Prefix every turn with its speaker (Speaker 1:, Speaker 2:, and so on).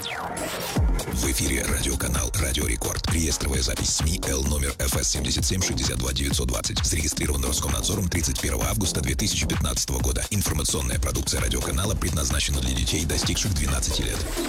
Speaker 1: В эфире радиоканал «Радио Рекорд». Реестровая запись СМИ Л номер ФС 77 62 920. Зарегистрирован Роскомнадзором 31 августа 2015 года. Информационная продукция радиоканала предназначена для детей, достигших 12 лет.